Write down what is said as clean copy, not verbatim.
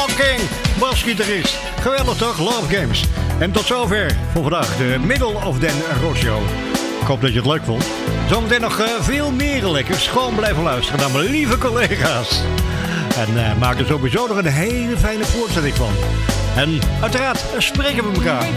King, basgitarist. Geweldig toch? Love Games. En tot zover voor vandaag de Middle of Den Road Show. Ik hoop dat je het leuk vond. Zometeen nog veel meer lekkers. Gewoon blijven luisteren naar mijn lieve collega's. En maak er sowieso nog een hele fijne voortzetting van. En uiteraard spreken we elkaar.